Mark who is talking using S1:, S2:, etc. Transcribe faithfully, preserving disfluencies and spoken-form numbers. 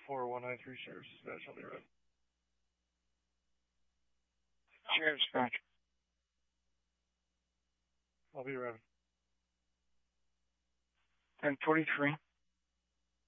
S1: four one nine three Sheriff's Dispatch. I'll be right.
S2: Sheriff's Dispatch.
S1: I'll be right.
S2: ten forty-three.